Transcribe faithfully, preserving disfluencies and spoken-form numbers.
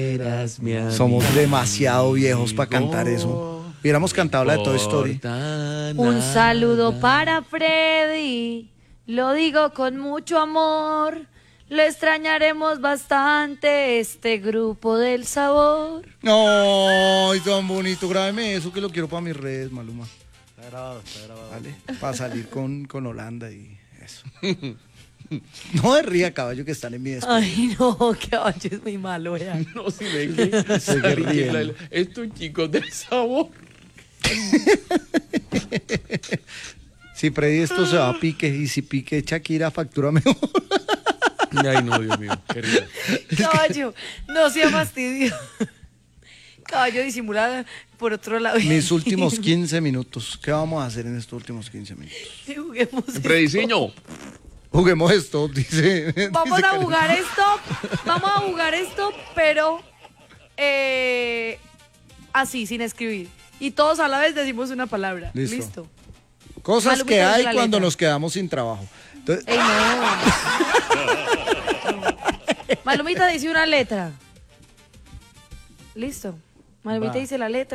Eras mi amigo. Somos demasiado viejos para cantar eso. Hubiéramos cantado la de Toy Story. Un saludo para Freddy, lo digo con mucho amor. Lo extrañaremos bastante, este grupo del sabor. Ay, tan bonito. Grábeme eso que lo quiero para mis redes, Maluma. Está grabado, está grabado. Vale, para salir con, con Holanda y eso. No de ría, caballo, que están en mi despedida. Ay, no, caballo, es muy malo, vean. No, si ve que Se que ríen. estos chicos del sabor. Si Freddy esto se va a pique, y si pique Shakira, factura mejor. Ay, no, Dios mío, qué risa. Caballo, no sea fastidio. Caballo disimulada por otro lado. Mis últimos quince minutos. ¿Qué vamos a hacer en estos últimos quince minutos? Sí, juguemos esto. Prediseño. Juguemos esto, dice. Vamos dice a Karen. jugar esto, vamos a jugar esto, pero eh, así, sin escribir. Y todos a la vez decimos una palabra. Listo. Listo. Cosas Malumita que dice hay la cuando letra. nos quedamos sin trabajo. Entonces, Ey, no. Malumita dice una letra. Listo. Malumita Va. dice la letra.